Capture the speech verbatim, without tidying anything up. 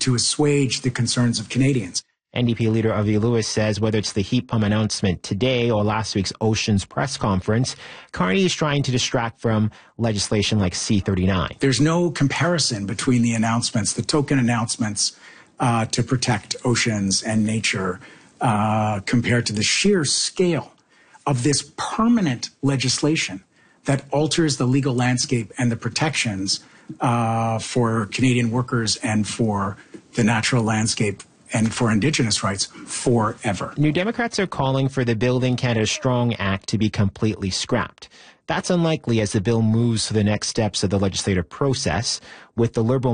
to assuage the concerns of Canadians. N D P leader Avi Lewis says whether it's the heat pump announcement today or last week's Oceans press conference, Carney is trying to distract from legislation like C thirty-nine. There's no comparison between the announcements, the token announcements uh, to protect oceans and nature, uh, compared to the sheer scale of this permanent legislation that alters the legal landscape and the protections uh, for Canadian workers and for the natural landscape and for Indigenous rights forever. New Democrats are calling for the Building Canada Strong Act to be completely scrapped. That's unlikely as the bill moves to the next steps of the legislative process, with the Liberal